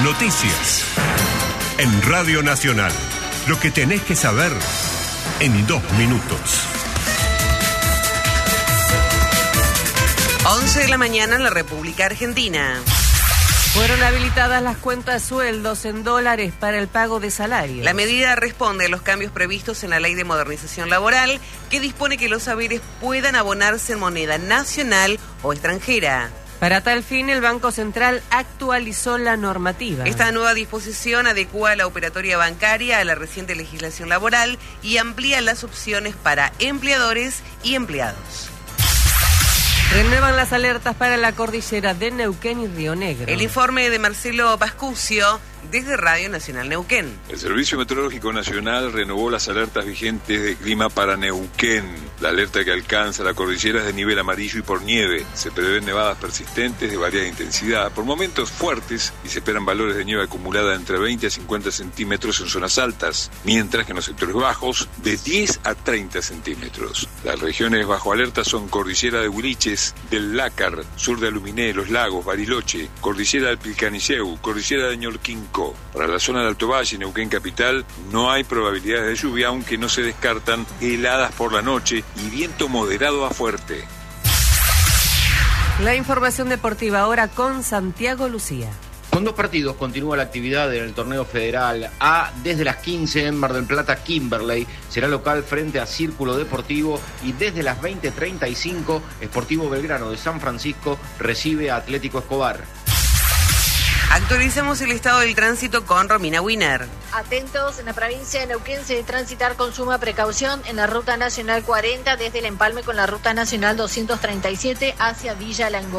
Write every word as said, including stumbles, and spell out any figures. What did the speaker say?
Noticias. En Radio Nacional. Lo que tenés que saber en dos minutos. once de la mañana en la República Argentina. Fueron habilitadas las cuentas sueldos en dólares para el pago de salarios. La medida responde a los cambios previstos en la Ley de Modernización Laboral, que dispone que los saberes puedan abonarse en moneda nacional o extranjera. Para tal fin, el Banco Central actualizó la normativa. Esta nueva disposición adecua la operatoria bancaria a la reciente legislación laboral y amplía las opciones para empleadores y empleados. Renuevan las alertas para la cordillera de Neuquén y Río Negro. El informe de Marcelo Pascucio desde Radio Nacional Neuquén. El Servicio Meteorológico Nacional renovó las alertas vigentes de clima para Neuquén. La alerta que alcanza la cordillera es de nivel amarillo y por nieve. Se prevén nevadas persistentes de variada intensidad, por momentos fuertes, y se esperan valores de nieve acumulada entre veinte a cincuenta centímetros en zonas altas, mientras que en los sectores bajos de diez a treinta centímetros. Las regiones bajo alerta son Cordillera de Huiliches, del Lácar, sur de Aluminé, Los Lagos, Bariloche, Cordillera del Pilcaniceu, Cordillera de Ñorquinco. Para la zona del Alto Valle y Neuquén Capital no hay probabilidades de lluvia, aunque no se descartan heladas por la noche y viento moderado a fuerte. La información deportiva ahora con Santiago Lucía. Con dos partidos continúa la actividad en el torneo federal A. Desde las quince en Mar del Plata, Kimberley será local frente a Círculo Deportivo, y desde las veinte treinta y cinco Sportivo Belgrano de San Francisco recibe a Atlético Escobar. Actualizamos el estado del tránsito con Romina Winer. Atentos, en la provincia de Neuquén se debe transitar con suma precaución en la Ruta Nacional cuarenta desde el empalme con la Ruta Nacional doscientos treinta y siete hacia Villa Langó.